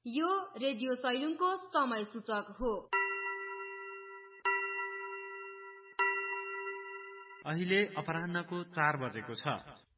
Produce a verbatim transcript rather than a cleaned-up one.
यो रेडियो सैलुङको समय सूचक हो। अहिले अपराह्नको चार बजेको छ।